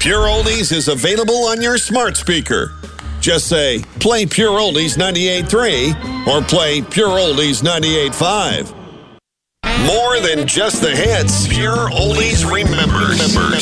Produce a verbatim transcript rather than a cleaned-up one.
Pure Oldies is available on your smart speaker. Just say, play Pure Oldies ninety-eight point three or play Pure Oldies ninety-eight point five. More than just the hits, Pure Oldies remembers.